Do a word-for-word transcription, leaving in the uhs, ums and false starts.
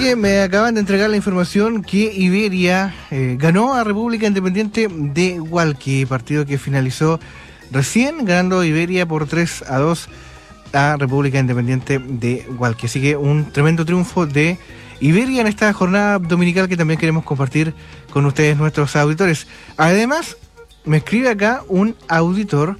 que me acaban de entregar la información que Iberia eh, ganó a República Independiente de Hualqui, partido que finalizó recién, ganando Iberia por tres a dos a República Independiente de Hualqui. Así que un tremendo triunfo de Iberia en esta jornada dominical que también queremos compartir con ustedes, nuestros auditores. Además, me escribe acá un auditor